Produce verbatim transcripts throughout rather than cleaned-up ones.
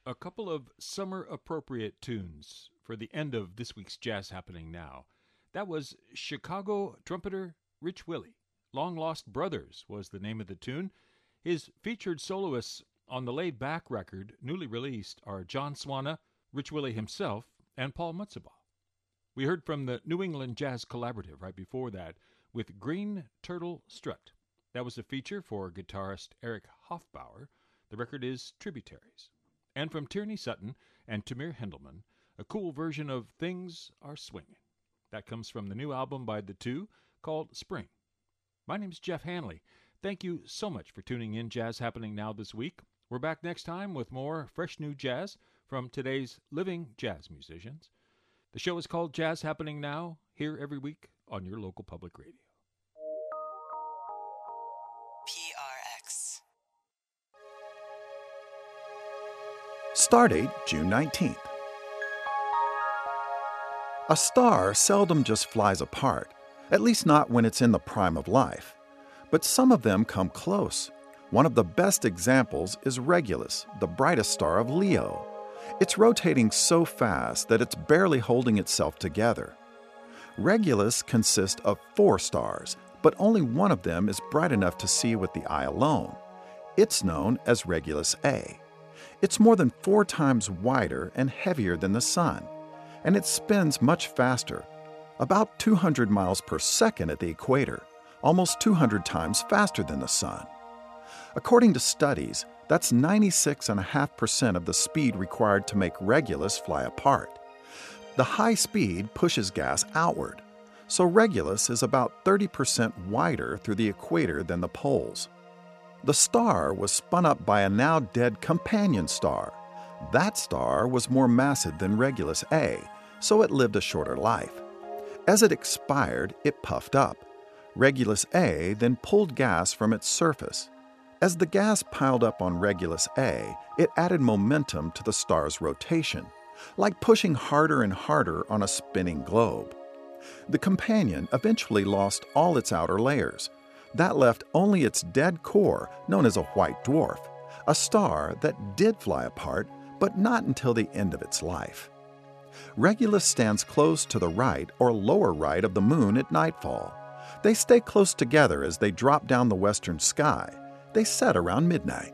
A couple of summer-appropriate tunes for the end of this week's Jazz Happening Now. That was Chicago trumpeter Rich Willie. Long Lost Brothers was the name of the tune. His featured soloists on the Laid Back record, newly released, are John Swana, Rich Willie himself, and Paul Mutzabaugh. We heard from the New England Jazz Collaborative right before that with Green Turtle Strut. That was a feature for guitarist Eric Hofbauer. The record is Tributaries. And from Tierney Sutton and Tamir Hendelman, a cool version of Things Are Swinging. That comes from the new album by the two called Spring. My name's Jeff Hanley. Thank you so much for tuning in Jazz Happening Now this week. We're back next time with more fresh new jazz from today's living jazz musicians. The show is called Jazz Happening Now, here every week on your local public radio. P R X. Stardate June nineteenth. A star seldom just flies apart, at least not when it's in the prime of life. But some of them come close. One of the best examples is Regulus, the brightest star of Leo. It's rotating so fast that it's barely holding itself together. Regulus consists of four stars, but only one of them is bright enough to see with the eye alone. It's known as Regulus A. It's more than four times wider and heavier than the Sun, and it spins much faster, about two hundred miles per second at the equator, almost two hundred times faster than the Sun. According to studies, that's ninety-six point five percent of the speed required to make Regulus fly apart. The high speed pushes gas outward, so Regulus is about thirty percent wider through the equator than the poles. The star was spun up by a now dead companion star. That star was more massive than Regulus A, so it lived a shorter life. As it expired, it puffed up. Regulus A then pulled gas from its surface. As the gas piled up on Regulus A, it added momentum to the star's rotation, like pushing harder and harder on a spinning globe. The companion eventually lost all its outer layers. That left only its dead core, known as a white dwarf, a star that did fly apart, but not until the end of its life. Regulus stands close to the right or lower right of the moon at nightfall. They stay close together as they drop down the western sky. They set around midnight.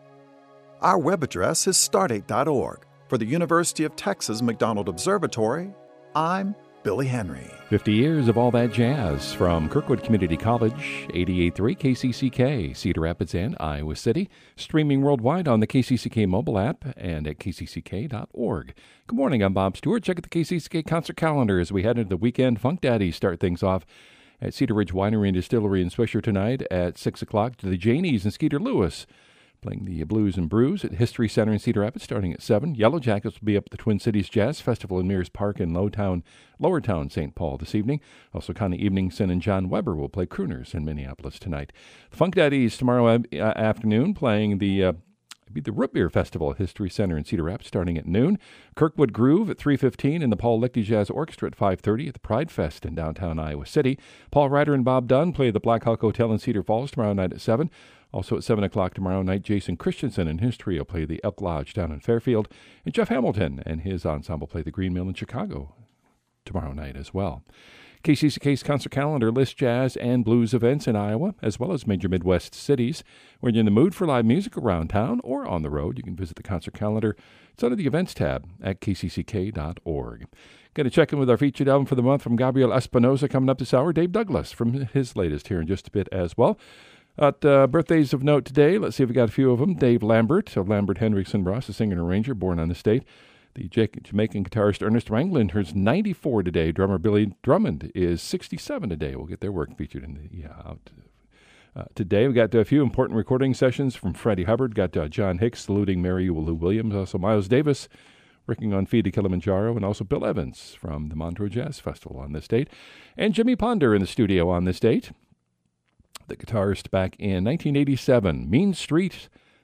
Our web address is stardate dot org. For the University of Texas McDonald Observatory, I'm Billy Henry. fifty years of all that jazz from Kirkwood Community College, eighty-eight point three K C C K, Cedar Rapids and Iowa City, streaming worldwide on the K C C K mobile app and at k c c k dot org. Good morning, I'm Bob Stewart. Check out the K C C K concert calendar as we head into the weekend. Funk Daddies start things off at Cedar Ridge Winery and Distillery in Swisher tonight at six o'clock to the Janies and Skeeter Lewis, playing the Blues and Brews at History Center in Cedar Rapids starting at seven. Yellow Jackets will be up at the Twin Cities Jazz Festival in Mears Park in Lowtown, Lowertown, Saint Paul this evening. Also, Connie Eveningson and John Weber will play crooners in Minneapolis tonight. The Funk Daddies tomorrow uh, afternoon playing the uh, be the Root Beer Festival at History Center in Cedar Rapids starting at noon. Kirkwood Groove at three fifteen and the Paul Lichty Jazz Orchestra at five thirty at the Pride Fest in downtown Iowa City. Paul Ryder and Bob Dunn play the Black Hawk Hotel in Cedar Falls tomorrow night at seven. Also at seven o'clock tomorrow night, Jason Christensen and his trio play the Elk Lodge down in Fairfield. And Jeff Hamilton and his ensemble play the Green Mill in Chicago tomorrow night as well. K C C K's concert calendar lists jazz and blues events in Iowa, as well as major Midwest cities. When you're in the mood for live music around town or on the road, you can visit the concert calendar. It's under the events tab at k c c k dot org. Going to check in with our featured album for the month from Gabriel Espinosa coming up this hour. Dave Douglas from his latest here in just a bit as well. At uh, birthdays of note today, let's see if we got a few of them. Dave Lambert of Lambert Hendrickson Ross, a singer and arranger born on this date. The Jamaican guitarist Ernest Ranglin turns ninety-four today. Drummer Billy Drummond is sixty-seven today. We'll get their work featured in the yeah, out uh, today. We got a few important recording sessions from Freddie Hubbard. Got uh, John Hicks saluting Mary Lou Williams. Also Miles Davis working on Feed to Kilimanjaro. And also Bill Evans from the Montreux Jazz Festival on this date. And Jimmy Ponder in the studio on this date. The guitarist back in nineteen eighty-seven. Mean Street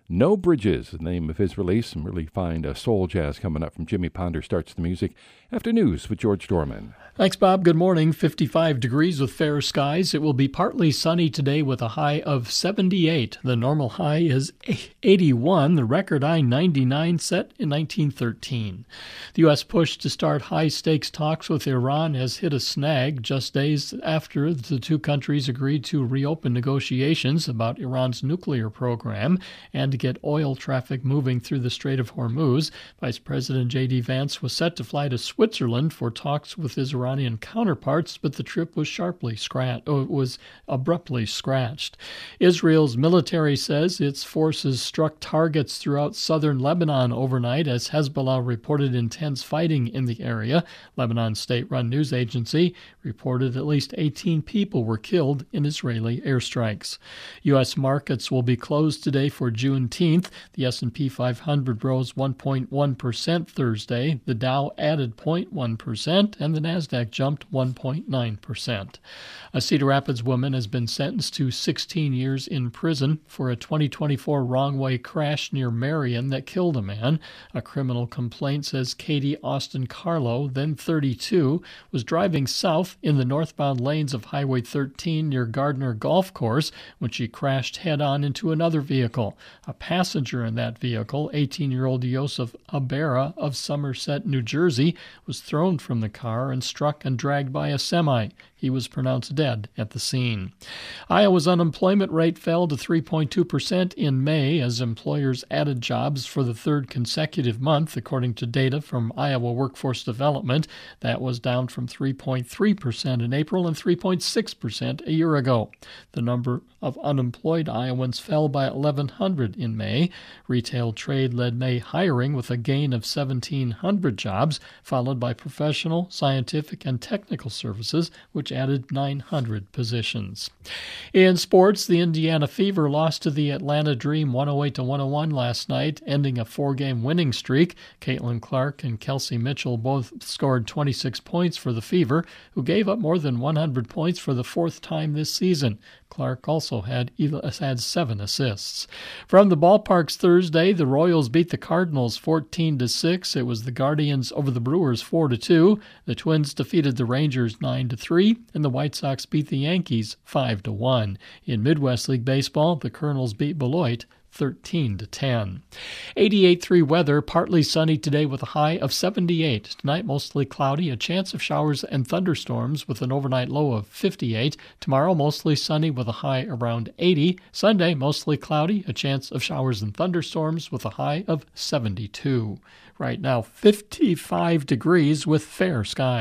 No Bridges, the name of his release. Some really fine uh, soul jazz coming up from Jimmy Ponder starts the music. After news with George Dorman. Thanks, Bob. Good morning. fifty-five degrees with fair skies. It will be partly sunny today with a high of seventy-eight. The normal high is eighty-one. The record high ninety-nine set in nineteen thirteen. The U S push to start high-stakes talks with Iran has hit a snag just days after the two countries agreed to reopen negotiations about Iran's nuclear program and to get oil traffic moving through the Strait of Hormuz. Vice President J D Vance was set to fly to Switzerland for talks with Israel Iranian counterparts, but the trip was sharply scratched. Oh, it was abruptly scratched. Israel's military says its forces struck targets throughout southern Lebanon overnight as Hezbollah reported intense fighting in the area. Lebanon's state-run news agency reported at least eighteen people were killed in Israeli airstrikes. U S markets will be closed today for Juneteenth. The S and P five hundred rose one point one percent Thursday. The Dow added zero point one percent, and the Nasdaq jumped one point nine percent. A Cedar Rapids woman has been sentenced to sixteen years in prison for a twenty twenty-four wrong-way crash near Marion that killed a man. A criminal complaint says Katie Austin Carlo, then thirty-two, was driving south in the northbound lanes of Highway thirteen near Gardner Golf Course when she crashed head-on into another vehicle. A passenger in that vehicle, eighteen-year-old Joseph Abera of Somerset, New Jersey, was thrown from the car and struck and dragged by a semi. He was pronounced dead at the scene. Iowa's unemployment rate fell to three point two percent in May as employers added jobs for the third consecutive month, according to data from Iowa Workforce Development. That was down from three point three percent in April and three point six percent a year ago. The number of unemployed Iowans fell by eleven hundred in May. Retail trade led May hiring with a gain of seventeen hundred jobs, followed by professional, scientific, and technical services, which added nine hundred positions. In sports, the Indiana Fever lost to the Atlanta Dream one oh eight to one oh one last night, ending a four-game winning streak. Caitlin Clark and Kelsey Mitchell both scored twenty-six points for the Fever, who gave up more than one hundred points for the fourth time this season. Clark also had had seven assists. From the ballparks Thursday, the Royals beat the Cardinals fourteen to six. It was the Guardians over the Brewers four to two. The Twins defeated the Rangers nine to three, and the White Sox beat the Yankees five to one. In Midwest League Baseball, the Colonels beat Beloit thirteen to ten. eighty-eight point three weather, partly sunny today with a high of seventy-eight. Tonight, mostly cloudy, a chance of showers and thunderstorms with an overnight low of fifty-eight. Tomorrow, mostly sunny with a high around eighty. Sunday, mostly cloudy, a chance of showers and thunderstorms with a high of seventy-two. Right now, fifty-five degrees with fair skies.